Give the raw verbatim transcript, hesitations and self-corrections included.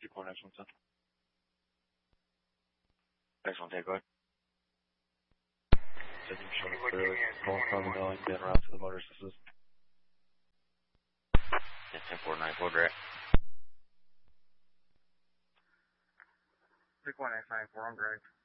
People next one, son. Next one, take away. Said you've shown us clearly. Rolling from the mill and getting around to the motor assist. Yeah, ten four nine four, direct. six one X nine four, I'm direct.